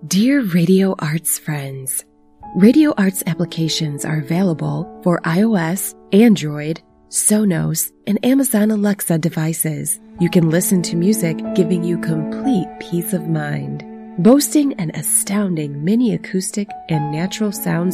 Dear Radio Arts friends, Radio Arts applications are available for iOS, Android, Sonos, and Amazon Alexa devices. You can listen to music giving you complete peace of mind. Boasting an astounding mini acoustic and natural sound